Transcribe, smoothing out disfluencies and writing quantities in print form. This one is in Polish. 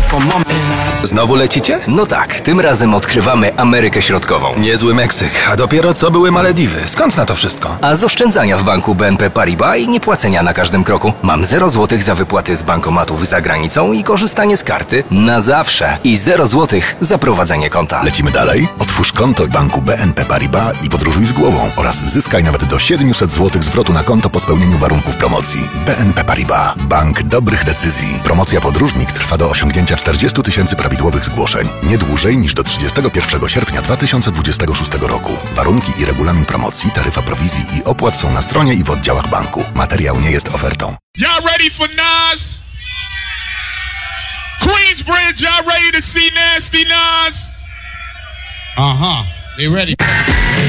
Znowu lecicie? No tak, tym razem odkrywamy Amerykę Środkową. Niezły Meksyk, a dopiero co były Malediwy. Skąd na to wszystko? A z oszczędzania w banku BNP Paribas i niepłacenia na każdym kroku. Mam 0 zł za wypłaty z bankomatów za granicą i korzystanie z karty na zawsze. I 0 zł za prowadzenie konta. Lecimy dalej? Otwórz konto w banku BNP Paribas i podróżuj z głową oraz zyskaj nawet do 700 zł zwrotu na konto po spełnieniu warunków promocji. BNP Paribas. Bank dobrych decyzji. Promocja podróżnik trwa do osiągnięcia 40 000 prawidłowych zgłoszeń. Nie dłużej niż do 31 sierpnia 2026 roku. Warunki i regulamin promocji, taryfa prowizji i opłat są na stronie i w oddziałach banku. Materiał nie jest ofertą. Y'all ready for Nas? Queensbridge, y'all ready to see Nasty Nas? They ready.